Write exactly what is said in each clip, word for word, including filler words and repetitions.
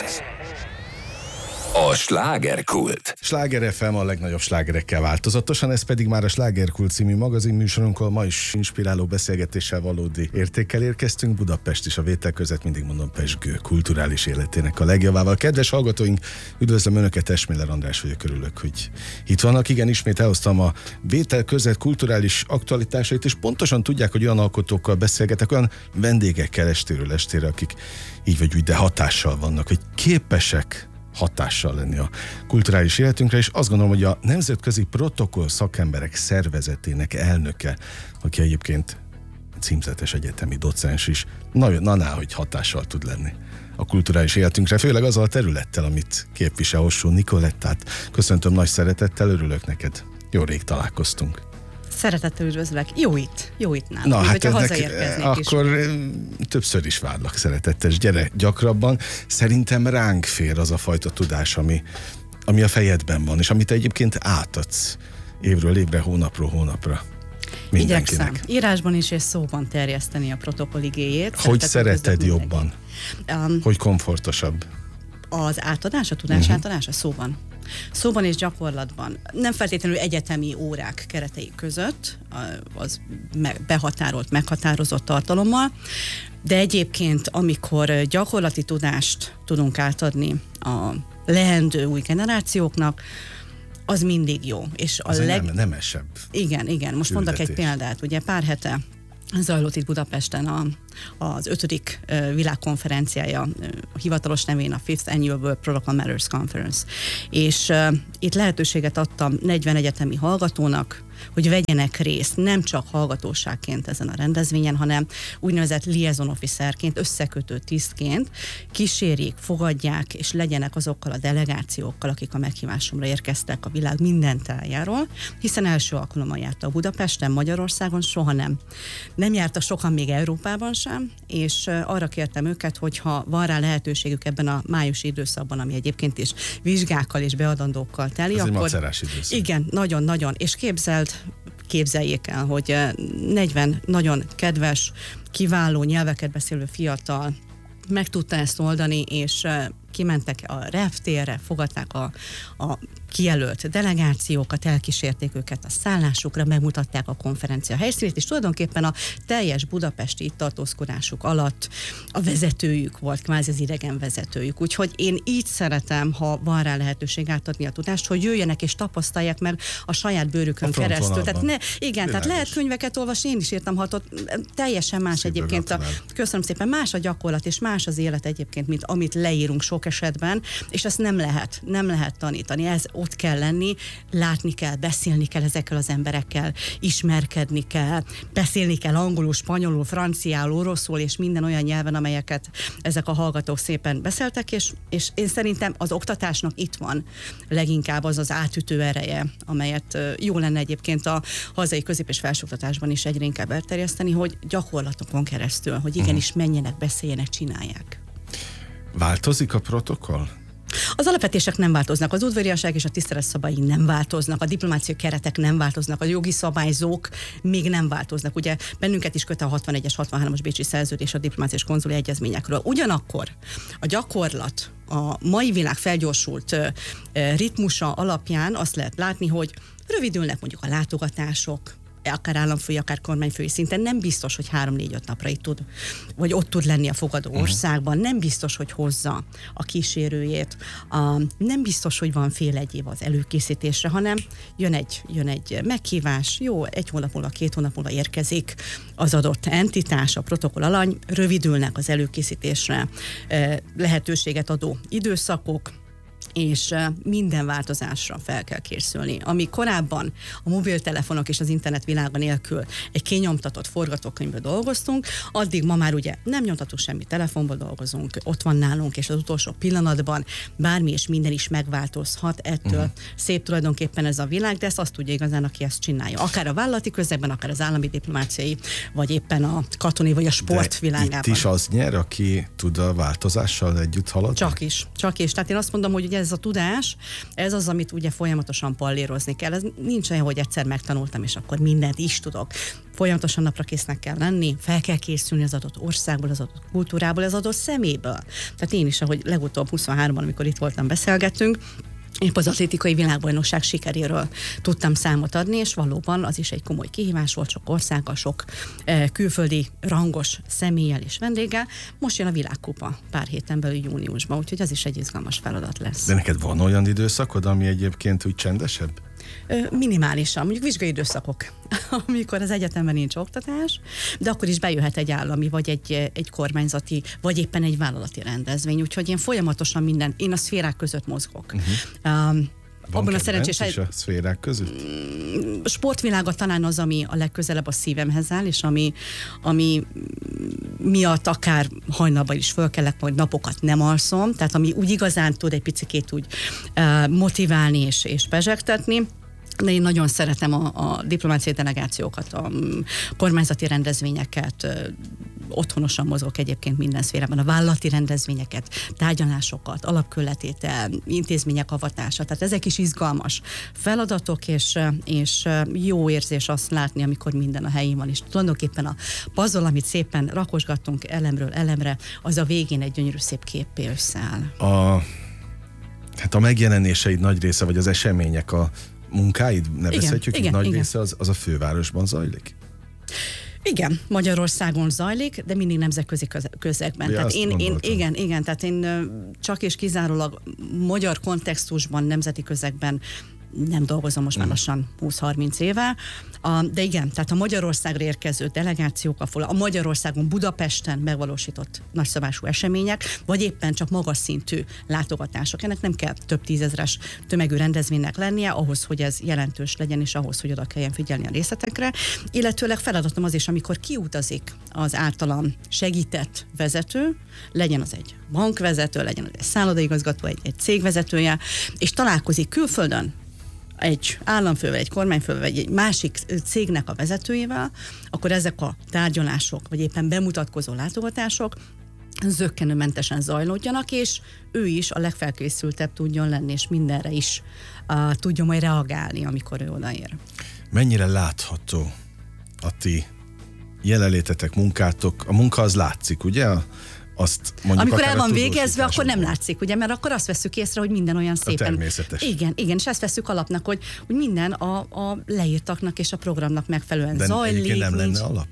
A slágerkult. Sláger ef em a legnagyobb slágerekkel változatosan, ez pedig már a Slágerkult című magazinműsorunkon. Ma is inspiráló beszélgetéssel, valódi értékkel érkeztünk. Budapest is a vétel között, mindig mondom, pezsgő kulturális életének a legjavával. Kedves hallgatóink, üdvözlöm Önöket, Esmiller András vagyok, örülök, hogy itt vannak. Igen, ismét elhoztam a vétel között kulturális aktualitásait, és pontosan tudják, hogy olyan alkotókkal beszélgetek, olyan vendégekkel estéről estére, akik így vagy úgy, de hatással vannak, hogy képesek hatással lenni a kulturális életünkre, és azt gondolom, hogy a Nemzetközi Protokoll Szakemberek Szervezetének elnöke, aki egyébként címzetes egyetemi docens is, na, na, na hogy hatással tud lenni a kulturális életünkre, főleg azzal a területtel, amit képvisel Hossó Nicolettát. Köszöntöm nagy szeretettel, örülök neked. Jó rég találkoztunk. Szeretettel üdvözlök. Jó itt, jó itt nálam. Na, Úgy, hát ennek, akkor is. Többször is várlak, szeretettes, gyere gyakrabban. Szerintem ránk fér az a fajta tudás, ami, ami a fejedben van, és amit egyébként átadsz évről évre, hónapról hónapra mindenkinek. Igyekszem írásban is és szóban terjeszteni a protokoll igéjét. Hogy szereted jobban? Um, hogy komfortosabb? Az átadás, a tudás uh-huh. átadása szóban. Szóban és gyakorlatban. Nem feltétlenül egyetemi órák keretei között, az behatárolt, meghatározott tartalommal, de egyébként, amikor gyakorlati tudást tudunk átadni a leendő új generációknak, az mindig jó. És a az leg... nem, nemesebb. Igen, igen. Most mondok egy példát. Ugye pár hete zajlott itt Budapesten a, az ötödik uh, világkonferenciája, uh, hivatalos nevén a Fifth Annual World Protocol Matters Conference. És uh, itt lehetőséget adtam negyven egyetemi hallgatónak, hogy vegyenek részt nem csak hallgatóságként ezen a rendezvényen, hanem úgynevezett liaison officerként, összekötő tisztként kísérjék, fogadják, és legyenek azokkal a delegációkkal, akik a meghívásomra érkeztek a világ minden tájáról, hiszen első alkalommal jártak Budapesten, Magyarországon, soha nem. Nem jártak sokan még Európában sem, és arra kértem őket, hogyha van rá lehetőségük ebben a májusi időszakban, ami egyébként is vizsgákkal és beadandókkal teli, ez akkor... egy macerás időszak. Igen, nagyon-nagyon, és képzeld, képzeljék el, hogy negyven nagyon kedves, kiváló nyelveket beszélő fiatal meg tudta ezt oldani, és kimentek a reptérre, fogadták a, a kijelölt delegációkat, elkísérték őket a szállásukra, megmutatták a konferencia helyszínét, és tulajdonképpen a teljes budapesti itt tartózkodásuk alatt a vezetőjük volt, kvázi az idegen vezetőjük. Úgyhogy én így szeretem, ha van rá lehetőség átadni a tudást, hogy jöjjenek és tapasztalják meg a saját bőrükön a keresztül. Tehát ne, igen, Bilágos. Tehát lehet könyveket olvasni, én is írtam hatot, teljesen más Szépen egyébként. A, köszönöm szépen, más a gyakorlat, és más az élet egyébként, mint amit leírunk sok esetben, és ezt nem lehet, nem lehet tanítani. Ez ott kell lenni, látni kell, beszélni kell ezekkel az emberekkel, ismerkedni kell, beszélni kell angolul, spanyolul, franciául, oroszul, és minden olyan nyelven, amelyeket ezek a hallgatók szépen beszéltek, és, és én szerintem az oktatásnak itt van leginkább az az átütő ereje, amelyet jó lenne egyébként a hazai közép- és felsőoktatásban is egyre inkább elterjeszteni, hogy gyakorlatokon keresztül, hogy igenis menjenek, beszéljenek, csinálják. Változik a protokoll? Az alapvetések nem változnak, az udvariasság és a tisztelet szabályi nem változnak, a diplomáciai keretek nem változnak, a jogi szabályzók még nem változnak. Ugye bennünket is köt a hatvanegyes, hatvanhármas bécsi szerződés a diplomáciai és konzuli egyezményekről. Ugyanakkor a gyakorlat, a mai világ felgyorsult ritmusa alapján azt lehet látni, hogy rövidülnek mondjuk a látogatások, akár államfői, akár kormányfői szinten, nem biztos, hogy három-négy-öt napra itt tud, vagy ott tud lenni a fogadó országban, nem biztos, hogy hozza a kísérőjét, a, nem biztos, hogy van fél egy év az előkészítésre, hanem jön egy, jön egy meghívás, jó, egy hónap múlva, két hónap múlva érkezik az adott entitás, a protokoll alany, rövidülnek az előkészítésre lehetőséget adó időszakok, és minden változásra fel kell készülni. Ami korábban a mobiltelefonok és az internet világa nélkül egy kinyomtatott forgatókönyvből dolgoztunk, addig ma már ugye nem nyomtatunk semmi, telefonból dolgozunk, ott van nálunk, és az utolsó pillanatban bármi és minden is megváltozhat ettől. Uh-huh. Szép tulajdonképpen ez a világ, de ezt azt tudja igazán, aki ezt csinálja. Akár a vállalati közegben, akár az állami diplomáciai, vagy éppen a katonai, vagy a sport világában. Itt is az nyer, aki tud a változással együtt haladni? Csak is, csak is. Tehát én azt mondom, hogy ugye ez a tudás, ez az, amit ugye folyamatosan pallérozni kell. Ez nincs olyan, hogy egyszer megtanultam, és akkor mindent is tudok. Folyamatosan napra késznek kell lenni, fel kell készülni az adott országból, az adott kultúrából, az adott szeméből. Tehát én is, ahogy legutóbb huszonháromban, amikor itt voltam, beszélgettünk, épp az atlétikai világbajnokság sikeréről tudtam számot adni, és valóban az is egy komoly kihívás volt, sok országgal, sok eh, külföldi rangos személlyel és vendéggel. Most jön a világkupa pár héten belül júniusban, úgyhogy az is egy izgalmas feladat lesz. De neked van olyan időszakod, ami egyébként úgy csendesebb? Minimálisan, mondjuk vizsgai időszakok, amikor az egyetemben nincs oktatás, de akkor is bejöhet egy állami, vagy egy, egy kormányzati, vagy éppen egy vállalati rendezvény, úgyhogy én folyamatosan minden, én a szférák között mozgok. Uh-huh. Um, Van abban a szerencsés is a szférák között? Sportvilága talán az, ami a legközelebb a szívemhez áll, és ami, ami miatt akár hajnalban is fölkelek, majd napokat nem alszom, tehát ami úgy igazán tud egy picikét úgy uh, motiválni és, és pezsegtetni. De én nagyon szeretem a, a diplomáciai delegációkat, a kormányzati rendezvényeket, otthonosan mozgok egyébként minden szférában, a vállalati rendezvényeket, tárgyalásokat, alapkőletétel, intézmények avatása, tehát ezek is izgalmas feladatok, és, és jó érzés azt látni, amikor minden a helyén van, és tulajdonképpen a puzzle, amit szépen rakosgattunk elemről elemre, az a végén egy gyönyörű szép képpé összeáll. A, hát a megjelenéseid nagy része, vagy az események, a munkáid, nevezhetjük, igen, nagy igen. része az, az a fővárosban zajlik? Igen, Magyarországon zajlik, de mindig nemzetközi közegben. Ja, tehát én, én, igen, igen, tehát én csak és kizárólag magyar kontextusban, nemzeti közegben nem dolgozom most már lassan húsz-harminc éve, a, de igen, tehát a Magyarországra érkező delegációk, a Magyarországon, Budapesten megvalósított nagyszabású események, vagy éppen csak magas szintű látogatások. Ennek nem kell több tízezres tömegű rendezvénynek lennie, ahhoz, hogy ez jelentős legyen, és ahhoz, hogy oda kelljen figyelni a részletekre. Illetőleg feladatom az is, amikor kiutazik az általam segített vezető, legyen az egy bankvezető, legyen az egy szállodaigazgató, egy, egy cégvezetője, és találkozik külföldön egy államfővel, egy kormányfővel, vagy egy másik cégnek a vezetőjével, akkor ezek a tárgyalások, vagy éppen bemutatkozó látogatások zökkenőmentesen zajlódjanak, és ő is a legfelkészültebb tudjon lenni, és mindenre is uh, tudjon majd reagálni, amikor ő odaér. Mennyire látható a ti jelenlétetek, munkátok? A munka az látszik, ugye? Azt amikor el van végezve, akkor nem látszik, ugye, mert akkor azt vesszük észre, hogy minden olyan szépen... A természetes. Igen, igen, és ezt vesszük alapnak, hogy, hogy minden a, a leírtaknak és a programnak megfelelően de zajlik. De nem nincs... lenne alap?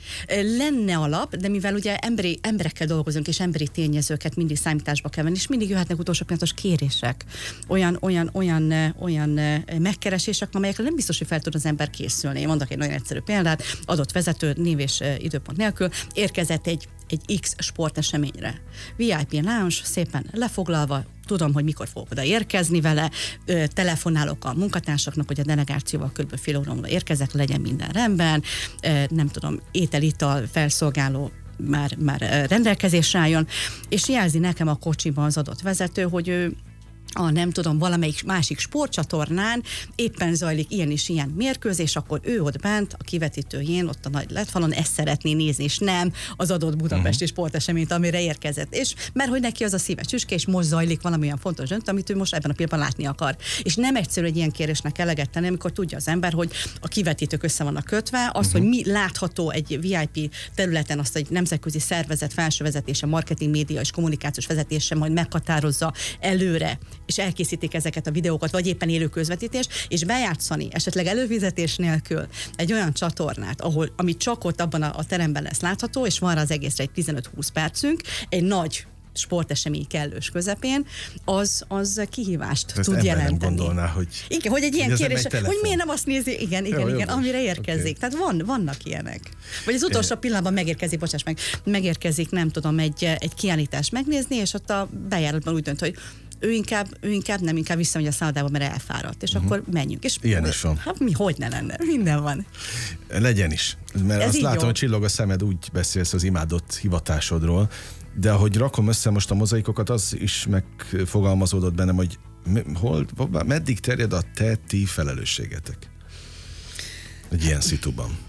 Lenne alap, de mivel ugye emberi, emberekkel dolgozunk, és emberi tényezőket mindig számításba kell venni, és mindig jöhetnek utolsó pillanatos kérések, olyan, olyan, olyan, olyan megkeresések, amelyekre nem biztos, hogy fel tud az ember készülni. Én mondok egy nagyon egyszerű példát, adott vezető név és időpont nélkül érkezett egy, egy X sporteseményre. vé i pé lounge, szépen lefoglalva, tudom, hogy mikor fogok oda érkezni vele, ö, telefonálok a munkatársaknak, hogy a delegációval kb. Fél óra múlva érkezek, legyen minden rendben, ö, nem tudom, étel, ital, felszolgáló már, már rendelkezésre álljon, és jelzi nekem a kocsiban az adott vezető, hogy ő a nem tudom, valamelyik másik sportcsatornán éppen zajlik ilyen és ilyen mérkőzés, akkor ő ott bent, a kivetítőjén, ott a nagy ledfalon ezt szeretné nézni, és nem az adott budapesti uh-huh. sporteseményt, amire érkezett. És mert hogy neki az a szíve csüske, és most zajlik valami olyan fontos döntő, amit ő most ebben a pillanatban látni akar. És nem egyszerű egy ilyen kérésnek eleget tenni, amikor tudja az ember, hogy a kivetítők össze vannak kötve, az, uh-huh. hogy mi látható egy vé i pé területen, azt egy nemzetközi szervezet felső vezetése, marketing, média és kommunikációs vezetése majd meghatározza előre, és elkészítik ezeket a videókat, vagy éppen élő közvetítés, és bejátszani esetleg előfizetés nélkül egy olyan csatornát, ahol, ami csak ott abban a, a teremben lesz látható, és van rá az egészre egy tizenöt-húsz percünk, egy nagy sportesemény kellős közepén, az, az kihívást ezt tud jelenteni. Nem gondolná, hogy... Igen, hogy egy ilyen hogy kérés, hogy miért nem azt nézi, igen, igen, jó, igen, jó, amire érkezik. Okay. Tehát van, vannak ilyenek. Vagy az utolsó pillanatban megérkezik, bocsáss meg, megérkezik, nem tudom, egy, egy kiállítást megnézni, és ott a bejáratban úgy dönt, hogy ő inkább, ő inkább nem, inkább visszamegy a szállodába, mert elfáradt, és uh-huh. akkor menjünk. És ilyen is van. Hát mi, hogy ne lenne? Minden van. Legyen is. Mert ez azt látom, jó. Hogy csillog a szemed, úgy beszélsz az imádott hivatásodról, de ahogy rakom össze most a mozaikokat, az is megfogalmazódott bennem, hogy hol, meddig terjed a te ti felelősségetek egy ilyen szituban?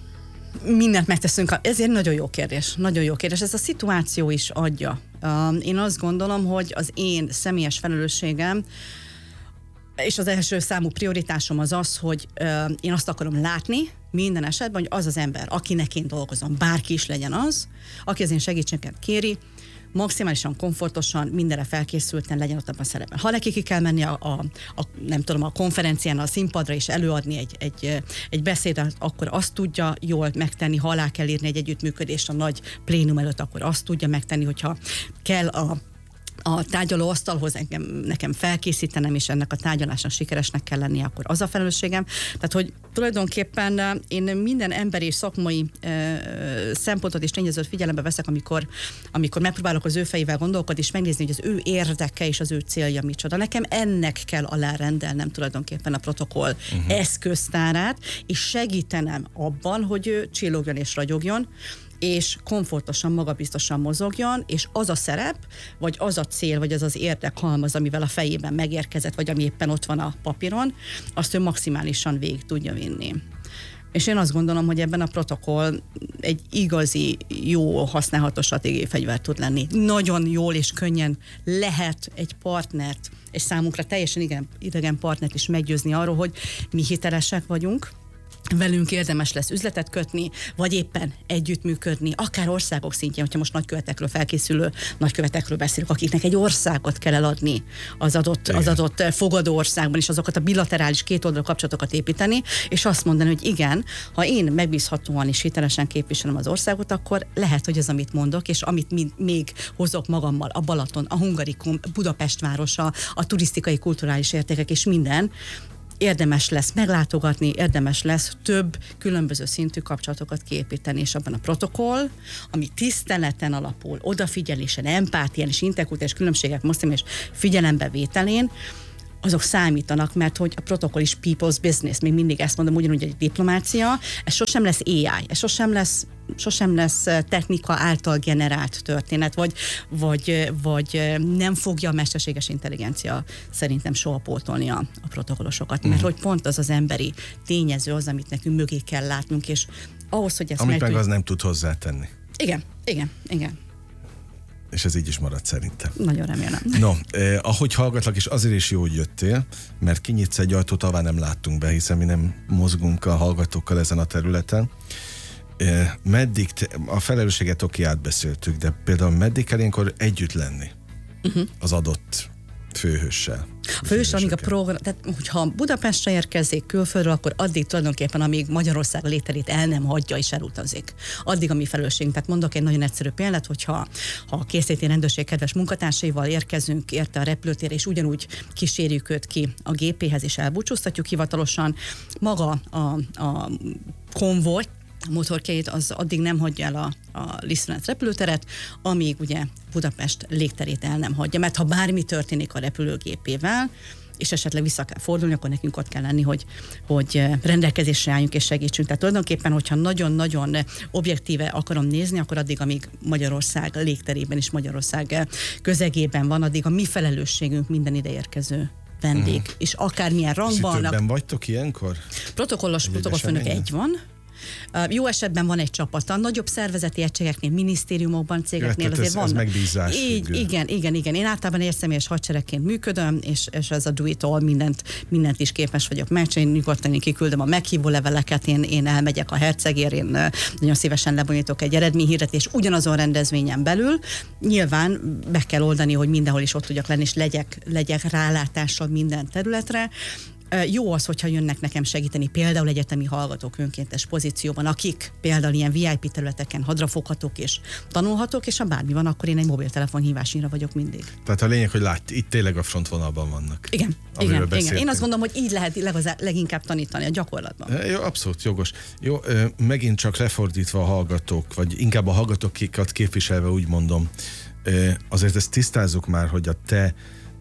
Mindent megteszünk. Ez egy nagyon jó kérdés. Nagyon jó kérdés. Ez a szituáció is adja. Én azt gondolom, hogy az én személyes felelősségem és az első számú prioritásom az az, hogy én azt akarom látni minden esetben, hogy az az ember, akinek én dolgozom, bárki is legyen az, aki az én segítséget kéri, maximálisan komfortosan, mindenre felkészülten legyen ott abban a szerepben. Ha neki ki kell menni a, a, a, nem tudom, a konferencián, a színpadra és előadni egy, egy, egy beszédet, akkor azt tudja jól megtenni, ha alá kell írni egy együttműködést a nagy plénum előtt, akkor azt tudja megtenni, hogyha kell a a tárgyalóasztalhoz nekem, nekem felkészítenem, és ennek a tárgyalásnak sikeresnek kell lennie, akkor az a felelősségem. Tehát, hogy tulajdonképpen én minden emberi és szakmai e, szempontot és tényezőt figyelembe veszek, amikor, amikor megpróbálok az ő fejével gondolkodni, és megnézni, hogy az ő érdeke és az ő célja micsoda. Nekem ennek kell alárendelnem tulajdonképpen a protokoll uh-huh. eszköztárát, és segítenem abban, hogy ő csillogjon és ragyogjon, és komfortosan, magabiztosan mozogjon, és az a szerep, vagy az a cél, vagy az az érdekhalmaz, amivel a fejében megérkezett, vagy ami éppen ott van a papíron, azt ő maximálisan végig tudja vinni. És én azt gondolom, hogy ebben a protokoll egy igazi, jó, használható stratégiai fegyver tud lenni. Nagyon jól és könnyen lehet egy partnert, és számunkra teljesen igen, idegen partnert is meggyőzni arról, hogy mi hitelesek vagyunk, velünk érdemes lesz üzletet kötni, vagy éppen együttműködni, akár országok szintjén, hogyha most nagykövetekről felkészülő nagykövetekről beszélünk, akiknek egy országot kell eladni az adott, az adott fogadó országban, és azokat a bilaterális kétoldalú kapcsolatokat építeni, és azt mondani, hogy igen, ha én megbízhatóan és hitelesen képviselem az országot, akkor lehet, hogy az, amit mondok, és amit még hozok magammal, a Balaton, a Hungarikum, Budapest városa, a turisztikai, kulturális értékek és minden, érdemes lesz meglátogatni, érdemes lesz több különböző szintű kapcsolatokat kiépíteni, és abban a protokoll, ami tiszteleten alapul, odafigyelésen, empátián és interkulturális különbségek moszlim és figyelembevételén, azok számítanak, mert hogy a protokoll is people's business, még mindig ezt mondom, ugyanúgy egy diplomácia, ez sosem lesz á i, ez sosem lesz, sosem lesz technika által generált történet, vagy, vagy, vagy nem fogja a mesterséges intelligencia szerintem soha pótolni a, a protokollosokat, mert hogy pont az az emberi tényező az, amit nekünk mögé kell látnunk, és ahhoz, hogy ezt amit meg, meg meg az nem tud hozzátenni. Igen, igen, igen. És ez így is marad szerintem. Nagyon remélem. No, eh, ahogy hallgatlak, és azért is jó, hogy jöttél, mert kinyitsz egy ajtót, ahová nem láttunk be, hiszen mi nem mozgunk a hallgatókkal ezen a területen. Eh, meddig, te, a felelősséget oké, átbeszéltük, de például meddig kell ilyenkor együtt lenni uh-huh. az adott főhőssel? A főhőssel, amíg a program, tehát hogyha Budapestre érkezik külföldről, akkor addig tulajdonképpen, amíg Magyarország a létterét el nem hagyja és elutazik. Addig a mi felelősségünk. Tehát mondok egy nagyon egyszerű példát, hogyha ha a készítési rendőrség kedves munkatársaival érkezünk érte a repülőtérre, és ugyanúgy kísérjük őt ki a gépéhez, és elbúcsúztatjuk hivatalosan, maga a, a konvoj, a motorkét az addig nem hagyja el a, a Lisztvenet repülőteret, amíg ugye Budapest légterét el nem hagyja, mert ha bármi történik a repülőgépével, és esetleg vissza kell fordulni, akkor nekünk ott kell lenni, hogy, hogy rendelkezésre álljunk és segítsünk. Tehát tulajdonképpen, hogyha nagyon-nagyon objektíve akarom nézni, akkor addig, amíg Magyarország légterében és Magyarország közegében van, addig a mi felelősségünk minden ide érkező vendég. Uh-huh. És akármilyen rangban... Többen vagytok ilyenkor? Protokollos protokollfőnök egy van. Uh, jó esetben van egy csapata, nagyobb szervezeti egységeknél, minisztériumokban, cégeknél Jöttet, azért ez, ez van. megbízás Így, igen, igen, igen. Én általában egy személyes hadseregként működöm, és, és ez a do it all, mindent, mindent is képes vagyok megcsinálni. Én nyugodtan én kiküldöm a meghívó leveleket, én, én elmegyek a hercegért, én nagyon szívesen lebonyolítok egy eredményhirdetés ugyanazon rendezvényen belül. Nyilván meg kell oldani, hogy mindenhol is ott tudjak lenni, és legyek, legyek rálátással minden területre. Jó az, hogyha jönnek nekem segíteni például egyetemi hallgatók önkéntes pozícióban, akik például ilyen vé i pé területeken hadrafoghatók és tanulhatók, és ha bármi van, akkor én egy mobiltelefon hívásnyira vagyok mindig. Tehát a lényeg, hogy lát, itt tényleg a frontvonalban vannak. Igen, igen, igen. Én azt gondolom, hogy így lehet legazá, leginkább tanítani a gyakorlatban. Jó, abszolút jogos. Jó, megint csak lefordítva a hallgatók, vagy inkább a hallgatókat képviselve úgy mondom, azért ezt tisztázzuk már, hogy a te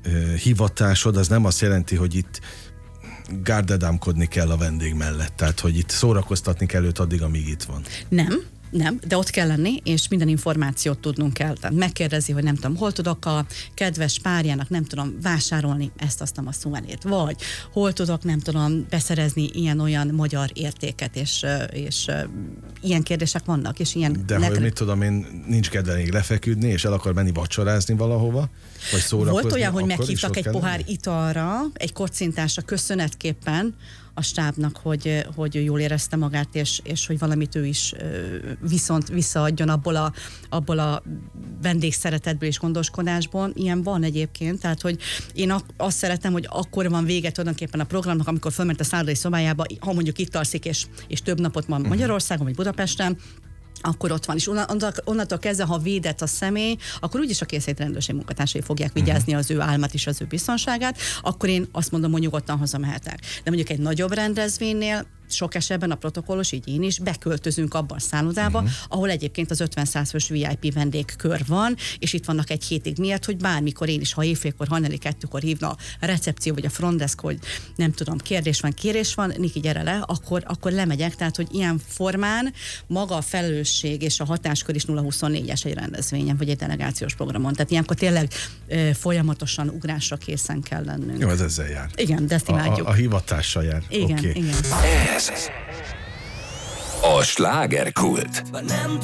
hivatásod az nem azt jelenti, hogy itt gárdedámkodni kell a vendég mellett, tehát hogy itt szórakoztatni kell őt addig, amíg itt van. Nem, Nem, de ott kell lenni, és minden információt tudnunk kell. Tehát megkérdezi, hogy nem tudom, hol tudok a kedves párjának, nem tudom, vásárolni ezt, azt, a szuvenét, vagy hol tudok, nem tudom, beszerezni ilyen-olyan magyar értéket, és, és ilyen kérdések vannak, és ilyen... De net... hogy mit tudom én, nincs kedve még lefeküdni, és el akar menni vacsorázni valahova, vagy szórakozni. Volt olyan, hogy meghívtak egy pohár lenni? italra, egy kocintásra köszönetképpen a stábnak, hogy, hogy ő jól érezte magát, és, és hogy valamit ő is viszont visszaadjon abból a, abból a vendégszeretetből és gondoskodásból. Ilyen van egyébként, tehát hogy én azt szeretem, hogy akkor van vége tulajdonképpen a programnak, amikor fölment a szállodai szobájába, ha mondjuk itt alszik, és, és több napot van Magyarországon, vagy Budapesten, akkor ott van. És onnantól kezdve, ha védett a személy, akkor úgyis a készít rendőrség munkatársai fogják vigyázni az ő álmát és az ő biztonságát, akkor én azt mondom, hogy nyugodtan hazamehetek. De mondjuk egy nagyobb rendezvénynél sok esetben a protokollos, így én is, beköltözünk abban a szállodába, uh-huh. ahol egyébként az ötven-száz fős vé i pé vendégkör van, és itt vannak egy hétig miatt, hogy bármikor én is, ha éjfélkor, hajnali kettőkor hívna a recepció vagy a frontdesk, hogy nem tudom, kérdés van, kérés van, Niki, gyere le, akkor, akkor lemegyek, tehát hogy ilyen formán maga a felelősség és a hatáskör is nulla huszonnégyes egy rendezvényen, vagy egy delegációs programon. Tehát ilyenkor tényleg e, folyamatosan ugrásra készen kell lennünk. Jó, ez ezzel jár. Igen, de ezt imádjuk. A, a, a hivatással jár. Igen, okay. igen. Ez a slágerkult.